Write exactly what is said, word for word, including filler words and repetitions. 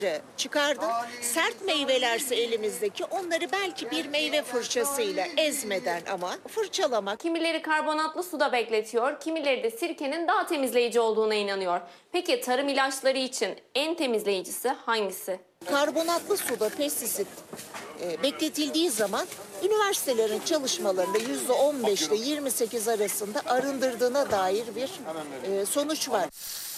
çıkardım. Sert meyvelerse elimizdeki onları belki bir meyve fırçasıyla ezmeden ama fırçalamak. Kimileri karbonatlı suda bekletiyor, kimileri de sirkenin daha temizleyici olduğuna inanıyor. Peki tarım ilaçları için en temizleyicisi hangisi? Karbonatlı suda pestisit e, bekletildiği zaman üniversitelerin çalışmalarında yüzde on beş ile yirmi sekiz arasında arındırdığına dair bir e, sonuç var.